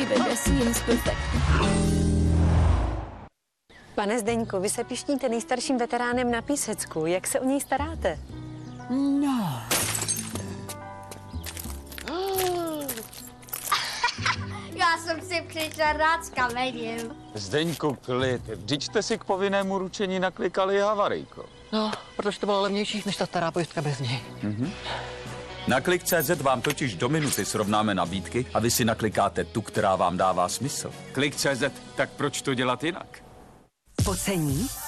Everybody seems perfect. Pane Zdeňku, vy se pišníte nejstarším veteránem na Písecku. Jak se o něj staráte? No. Já jsem si přišla rád s kamením. Zdeňku, klid. Vždyť jste si k povinnému ručení naklikali havarijko. No, protože to bylo levnější než ta stará pojistka bez něj. Na Klik.cz vám totiž do minuty srovnáme nabídky a vy si naklikáte tu, která vám dává smysl. Klik.cz, tak proč to dělat jinak? Pocení